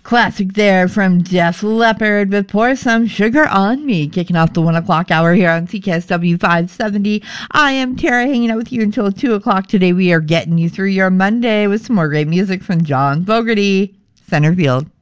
Classic there from Def Leppard with Pour Some Sugar on Me, kicking off the 1 o'clock hour here on CKSW 570. I am Tara, hanging out with you until 2 o'clock today. We are getting you through your Monday with some more great music from John Fogerty. Centerfield.